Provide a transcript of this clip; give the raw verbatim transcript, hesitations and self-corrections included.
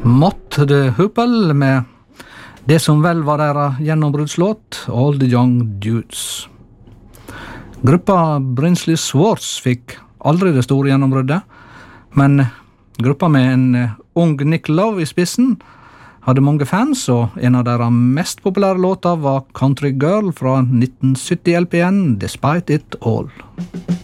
Mott the Hoople med det som vel var deres gjennombruddslåt, All the Young Dudes. Gruppa Brinsley Swartz fikk aldri det store gjennombruddet, men gruppa med en ung Nick Lowe i spissen hadde mange fans, og en av deres mest populære låter var Country Girl fra nitten sytti L P N, Despite It All.